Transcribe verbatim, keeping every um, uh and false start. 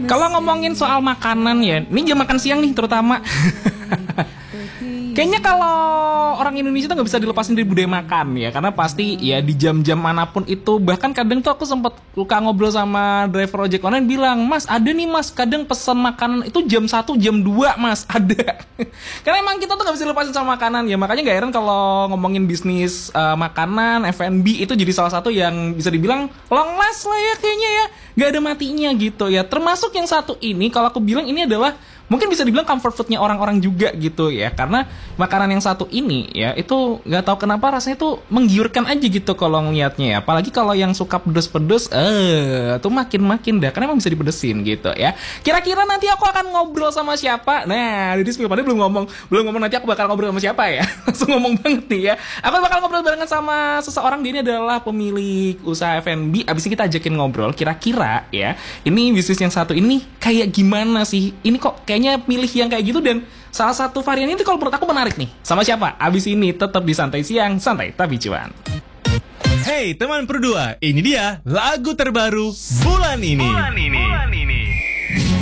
Kalau ngomongin soal makanan ya, ini jam makan siang nih terutama. Kayaknya kalau orang Indonesia tuh nggak bisa dilepasin dari budaya makan ya, karena pasti ya di jam-jam manapun itu. Bahkan kadang tuh aku sempat luka ngobrol sama driver ojek online bilang, mas ada nih mas, kadang pesan makanan itu jam satu, jam dua mas, ada. Karena emang kita tuh nggak bisa dilepasin sama makanan ya, makanya nggak heran kalau ngomongin bisnis uh, makanan, F and B itu jadi salah satu yang bisa dibilang long last lah ya kayaknya ya, nggak ada matinya gitu ya. Termasuk yang satu ini, kalau aku bilang ini adalah mungkin bisa dibilang comfort foodnya orang-orang juga gitu ya, karena makanan yang satu ini ya itu nggak tahu kenapa rasanya tuh menggiurkan aja gitu kalau ngeliatnya ya, apalagi kalau yang suka pedes-pedes eh tuh makin-makin dah, karena emang bisa dipedesin gitu ya. Kira-kira nanti aku akan ngobrol sama siapa? Nah, jadi spill padahal belum ngomong belum ngomong nanti aku bakal ngobrol sama siapa ya. Langsung ngomong banget nih ya. Aku bakal ngobrol barengan sama seseorang, dia ini adalah pemilik usaha F and B. Abis ini kita ajakin ngobrol, kira-kira ya ini bisnis yang satu ini kayak gimana sih? Ini kok kayak kayaknya pilih yang kayak gitu, dan salah satu varian itu kalau menurut aku menarik nih. Sama siapa? Abis ini tetap di Santai Siang, santai tapi cuan. Hey teman Perdua, ini dia lagu terbaru bulan ini. Bulan ini. Bulan ini.